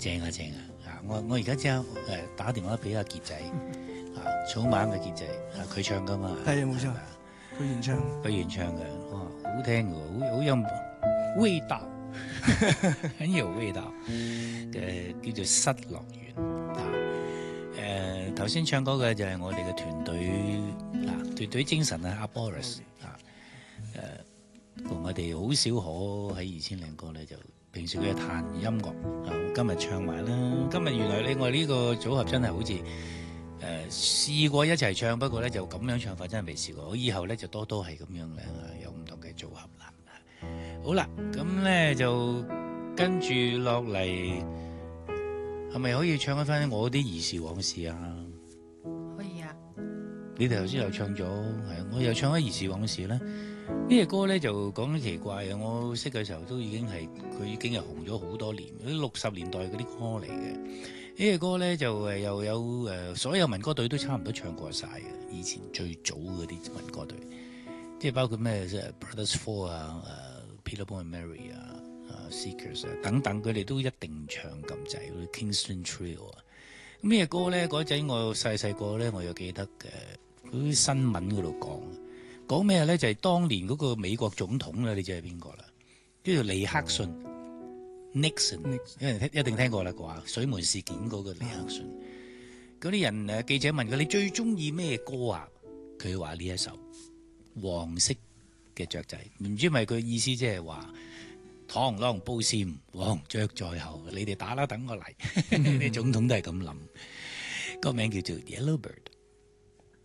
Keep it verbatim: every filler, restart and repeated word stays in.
正啊正啊！啊，我我而家即刻誒打電話俾阿傑仔啊，草蜢嘅傑仔啊，佢唱噶嘛， 係啊冇錯，佢原唱， 佢原唱嘅，哇，好聽嘅喎，好好有味道，很有味道嘅，叫做《失樂園》啊。誒頭先唱歌嘅就係我哋嘅團隊啊，團隊精神啊，阿 Boris 啊，誒同我哋好少可喺二千零歌咧就。平時佢係彈音樂，啊，今日唱埋啦。今日原來你我呢個組合真係好似誒、呃、試過一齊唱，不過咧就咁樣唱法真係未試過。我以後咧就多多係咁樣咧，有唔同嘅組合啦。好啦，咁咧就跟住落嚟，係咪可以唱一翻我啲兒時往事啊？ 可以啊。 你哋頭先又唱咗，係我又唱咗兒時往事啦。呢隻歌咧就講得奇怪嘅，我識嘅時候都已經係佢已經係紅咗好多年，啲六十年代嗰啲歌嚟嘅。呢隻歌咧就誒又有誒、呃、所有民歌隊都差唔多唱過晒嘅，以前最早嗰啲民歌隊，即係包括咩即係 Brothers Four 啊、誒 Peter Paul and Mary 啊、誒 Seekers 啊等等，佢哋都一定唱咁滯嗰啲 Kingston Trio 啊。咁呢隻歌咧嗰陣我細細個咧，我又記得嘅嗰啲新聞嗰度講。講咩咧？就係、是、當年嗰個美國總統啦，你知係邊個啦？叫做尼克遜 Nixon， 有人一定聽過啦啩？水門事件嗰個尼克遜，嗰啲人誒記者問佢：你最中意咩歌啊？佢話呢一首黃色嘅雀仔，唔知咪佢意思即係話螳螂捕蟬，黃雀在後，你哋打啦，等我嚟。啲總統都係咁諗。個名叫做 Yellow Bird。